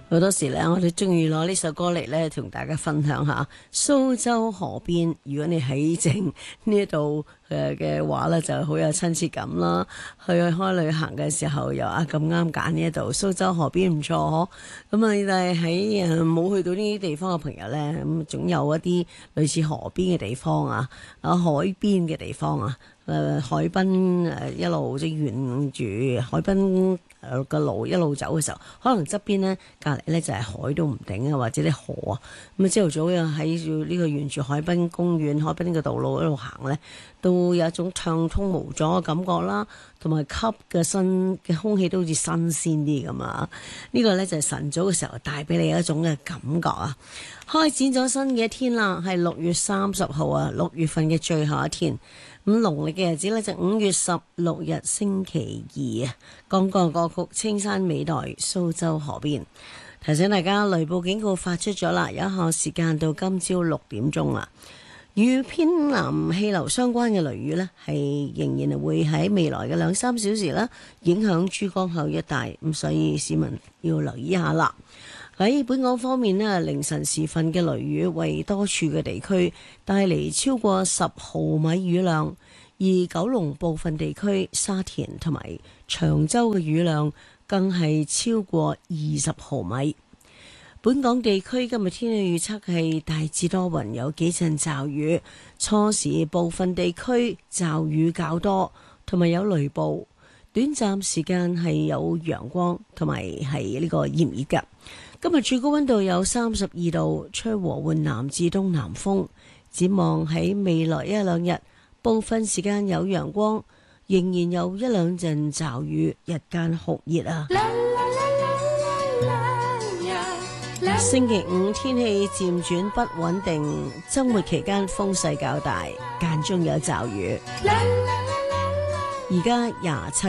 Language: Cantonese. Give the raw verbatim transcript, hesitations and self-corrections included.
好多時咧，我哋中意攞呢首歌嚟咧，同大家分享下蘇州河邊。如果你喺正呢一度誒嘅話咧，就好有親切感啦。去開旅行嘅時候又啊咁啱揀呢一度蘇州河邊唔錯嗬。咁啊，但係喺誒冇去到呢啲地方嘅朋友咧，咁總有一啲類似河邊嘅地方啊，啊海邊嘅地方啊。誒、呃、海濱誒一路即係沿住海濱誒個路一路走嘅時候，可能側邊咧隔離咧就係海都唔定啊，或者啲河啊。咁啊朝頭早又喺住呢個沿住海濱公園、海濱嘅道路一路行咧，都有一種暢通無阻嘅感覺啦，同埋吸嘅新嘅空氣都好似新鮮啲咁啊！呢、這個咧就係晨早嘅時候帶俾你一種嘅感覺啊！開展咗新嘅一天啦，係六月三十號啊，六月份嘅最後一天。咁農曆嘅日子呢，就五月十六日星期二啊，剛剛歌曲《青山尾代蘇州河邊》，提醒大家雷暴警告發出咗啦，有效時間到今朝六點鐘啦。與偏南氣流相關嘅雷雨呢，係仍然會喺未來嘅兩三小時啦，影響珠江口一帶，咁所以市民要留意一下啦。喺本港方面呢，凌晨時分嘅雷雨為多處嘅地區帶嚟超過十毫米雨量，而九龍部分地區、沙田同埋長洲嘅雨量更係超過二十毫米。本港地區今日天氣預測係大致多雲，有幾陣驟雨，初時部分地區驟雨較多，同埋有雷暴，短暫時間係有陽光，同埋係呢個炎熱嘅。今日最高溫度有三十二度，吹和緩南至東南風。展望喺未來一兩日，部分時間有陽光，仍然有一兩陣驟雨，日間酷熱啊。星期五天氣漸轉不穩定，周末期間風勢較大，間中有驟雨。而家廿七